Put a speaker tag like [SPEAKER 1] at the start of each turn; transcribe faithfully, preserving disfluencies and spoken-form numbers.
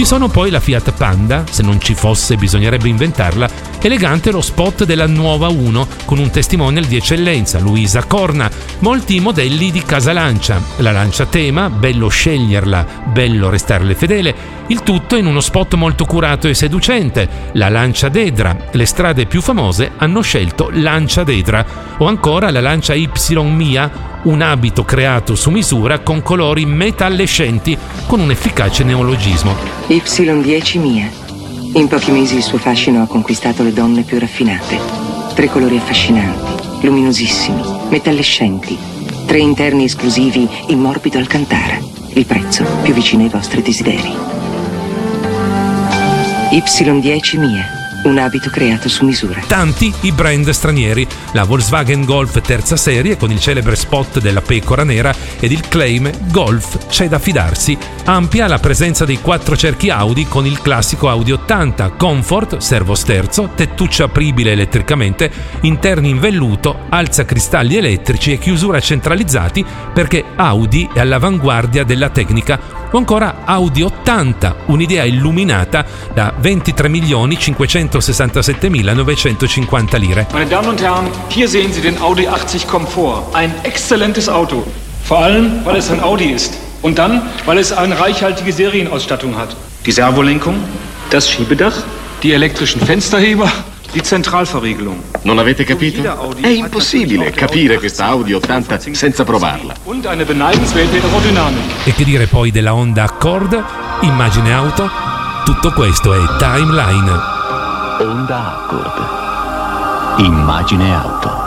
[SPEAKER 1] Ci sono poi la Fiat Panda, se non ci fosse bisognerebbe inventarla, elegante lo spot della nuova uno con un testimonial di eccellenza, Luisa Corna, molti modelli di casa Lancia, la Lancia Tema, bello sceglierla, bello restarle fedele, il tutto in uno spot molto curato e seducente, la Lancia Dedra, le strade più famose hanno scelto Lancia Dedra, o ancora la Lancia Y Mia, un abito creato su misura con colori metallescenti con un efficace neologismo.
[SPEAKER 2] Y dieci Mia. In pochi mesi il suo fascino ha conquistato le donne più raffinate. Tre colori affascinanti, luminosissimi, metallescenti. Tre interni esclusivi in morbido alcantara. Il prezzo più vicino ai vostri desideri. Y dieci Mia. Un abito creato su misura.
[SPEAKER 1] Tanti i brand stranieri, la Volkswagen Golf terza serie con il celebre spot della pecora nera ed il claim Golf c'è da fidarsi. Ampia la presenza dei quattro cerchi Audi con il classico Audi ottanta, comfort, servosterzo, tettuccia apribile elettricamente, interni in velluto, alzacristalli elettrici e chiusura centralizzati perché Audi è all'avanguardia della tecnica. O ancora Audi ottanta, un'idea illuminata da ventitré milioni cinquecentosessantasettemila novecentocinquanta lire.
[SPEAKER 3] Meine Damen und Herren, hier sehen Sie den Audi achtzig Komfort. Ein exzellentes Auto. Vor allem, weil es ein Audi ist. Und dann, weil es eine reichhaltige Serienausstattung hat. Die Servolenkung, das Schiebedach, die elektrischen Fensterheber, die Zentralverriegelung.
[SPEAKER 4] Non avete capito? È impossibile capire questa Audi ottanta senza provarla.
[SPEAKER 3] Und eine beneidenswerte Aerodynamik.
[SPEAKER 1] E che dire poi della Honda Accord, Immagine Auto? Tutto questo è Timeline.
[SPEAKER 5] Honda Accord, Immagine Auto.